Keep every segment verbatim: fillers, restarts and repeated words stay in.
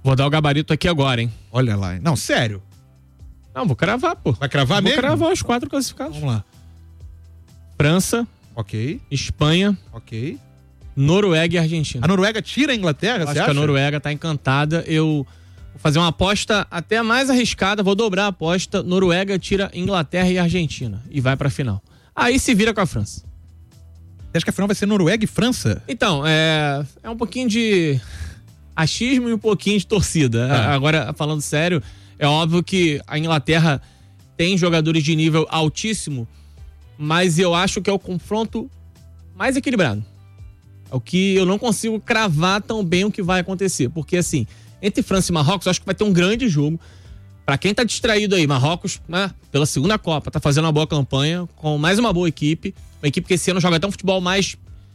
Vou dar o gabarito aqui agora, hein? Olha lá. Não, sério. Não, vou cravar, pô. Vai cravar vou mesmo? Vou cravar os quatro classificados. Vamos lá. França. Ok. Espanha. Ok. Noruega e Argentina. A Noruega tira a Inglaterra, eu você acho acha? que a Noruega tá encantada. Eu vou fazer uma aposta até mais arriscada, vou dobrar a aposta. Noruega tira Inglaterra e Argentina e vai pra final. Aí se vira com a França. Você acha que a final vai ser Noruega e França? Então, é, é um pouquinho de achismo e um pouquinho de torcida. Ah. Agora, falando sério, é óbvio que a Inglaterra tem jogadores de nível altíssimo, mas eu acho que é o confronto mais equilibrado. É o que eu não consigo cravar tão bem o que vai acontecer. Porque, assim, entre França e Marrocos, eu acho que vai ter um grande jogo. Pra quem tá distraído aí, Marrocos, né, pela segunda Copa, tá fazendo uma boa campanha, com mais uma boa equipe. Uma equipe que esse ano joga até um futebol mais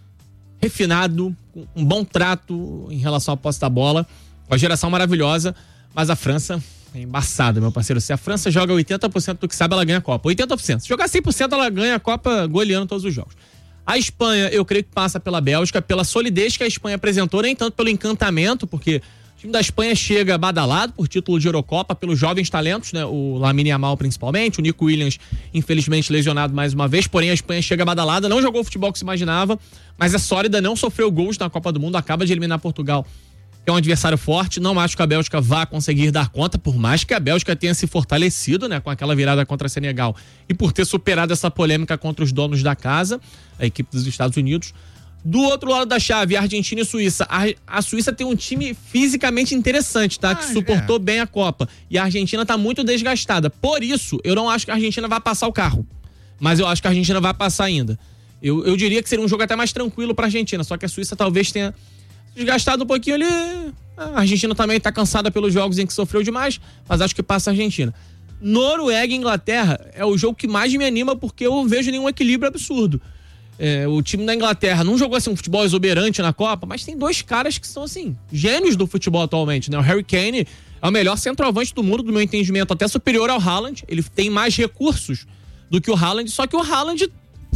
refinado, com um bom trato em relação à posse da bola. Uma geração maravilhosa. Mas a França é embaçada, meu parceiro. Se a França joga oitenta por cento do que sabe, ela ganha a Copa. oitenta por cento. Se jogar cem por cento, ela ganha a Copa goleando todos os jogos. A Espanha, eu creio que passa pela Bélgica, pela solidez que a Espanha apresentou, nem tanto pelo encantamento, porque o time da Espanha chega badalado por título de Eurocopa, pelos jovens talentos, né? O Lamine Yamal principalmente, o Nico Williams, infelizmente lesionado mais uma vez, porém a Espanha chega badalada, não jogou o futebol que se imaginava, mas é sólida, não sofreu gols na Copa do Mundo, acaba de eliminar Portugal, que é um adversário forte. Não acho que a Bélgica vá conseguir dar conta, por mais que a Bélgica tenha se fortalecido, né, com aquela virada contra a Senegal e por ter superado essa polêmica contra os donos da casa, a equipe dos Estados Unidos. Do outro lado da chave, Argentina e Suíça. A, a Suíça tem um time fisicamente interessante, tá? Ah, que suportou é. bem a Copa. E a Argentina tá muito desgastada. Por isso, eu não acho que a Argentina vai passar o carro. Mas eu acho que a Argentina vai passar ainda. Eu, eu diria que seria um jogo até mais tranquilo pra Argentina, só que a Suíça talvez tenha desgastado um pouquinho ali. A Argentina também tá cansada pelos jogos em que sofreu demais, mas acho que passa a Argentina. Noruega e Inglaterra é o jogo que mais me anima, porque eu não vejo nenhum equilíbrio absurdo. É, o time da Inglaterra não jogou assim um futebol exuberante na Copa, mas tem dois caras que são assim, gênios do futebol atualmente, né? O Harry Kane é o melhor centroavante do mundo, do meu entendimento, até superior ao Haaland. Ele tem mais recursos do que o Haaland, só que o Haaland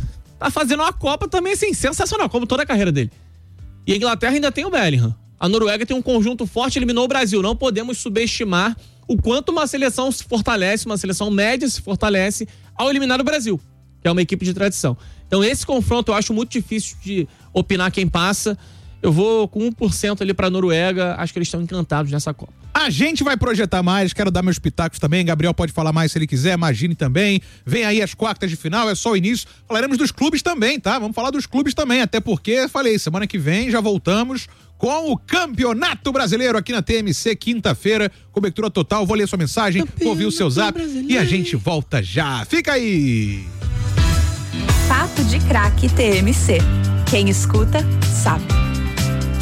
tá fazendo uma Copa também assim, sensacional, como toda a carreira dele. E a Inglaterra ainda tem o Bellingham. A Noruega tem um conjunto forte, eliminou o Brasil. Não podemos subestimar o quanto uma seleção se fortalece, uma seleção média se fortalece ao eliminar o Brasil, que é uma equipe de tradição. Então esse confronto eu acho muito difícil de opinar quem passa. Eu vou com um por cento ali pra Noruega, acho que eles estão encantados nessa Copa. A gente vai projetar mais, quero dar meus pitacos também, Gabriel pode falar mais se ele quiser, Imagine também, vem aí as quartas de final, é só o início, falaremos dos clubes também, tá? Vamos falar dos clubes também, até porque, falei, semana que vem já voltamos com o Campeonato Brasileiro aqui na T M C, quinta-feira, cobertura total, vou ler sua mensagem, vou ouvir o seu zap brasileiro. E a gente volta já, fica aí! Papo de Craque T M C, quem escuta sabe.